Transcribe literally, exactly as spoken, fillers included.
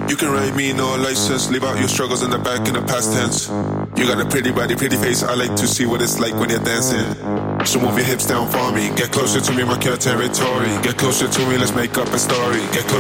You can write me no license, leave out your struggles in the back in the past tense. You got a pretty body, pretty face, I like to see what it's like when you're dancing. So move your hips down for me, get closer to me, mark your territory. Get closer to me, let's make up a story. Get closer